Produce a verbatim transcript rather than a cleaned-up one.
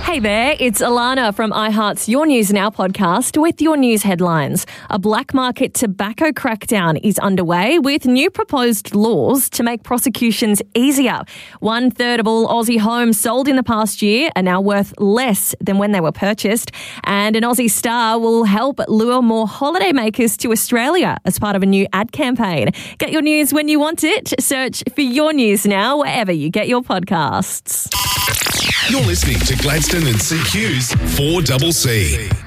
Hey there, it's Alana from iHeart's Your News Now podcast with your news headlines. A black market tobacco crackdown is underway with new proposed laws to make prosecutions easier. One third of all Aussie homes sold in the past year are now worth less than when they were purchased. And an Aussie star will help lure more holidaymakers to Australia as part of a new ad campaign. Get your news when you want it. Search for Your News Now wherever you get your podcasts. You're listening to Gladstone and C Q's four C C.